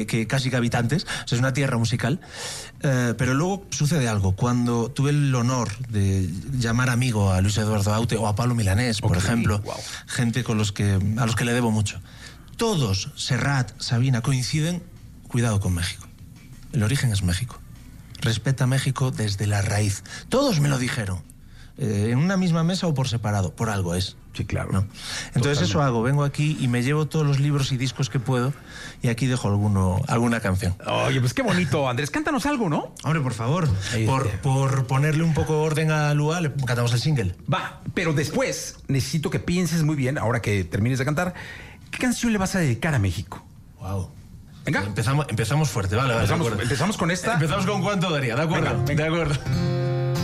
que casi que habitantes, o sea, es una tierra musical, pero luego sucede algo. Cuando tuve el honor de llamar amigo a Luis Eduardo Aute o a Pablo Milanés, por ejemplo, gente a los que le debo mucho, todos, Serrat, Sabina, coinciden, cuidado con México. El origen es México. Respeta México desde la raíz. Todos me lo dijeron. En una misma mesa o por separado, por algo es. Sí, claro. ¿No? Entonces totalmente. Eso hago, vengo aquí y me llevo todos los libros y discos que puedo y aquí dejo alguna canción. Oye, pues qué bonito, Andrés, cántanos algo, ¿no? Hombre, por favor, por ponerle un poco orden a Lua, le cantamos el single. Va, pero después necesito que pienses muy bien, ahora que termines de cantar, ¿qué canción le vas a dedicar a México? Wow. Venga. Empezamos fuerte, vale. Empezamos con esta. Empezamos con ¿cuánto daría? ¿De acuerdo? Venga. De acuerdo.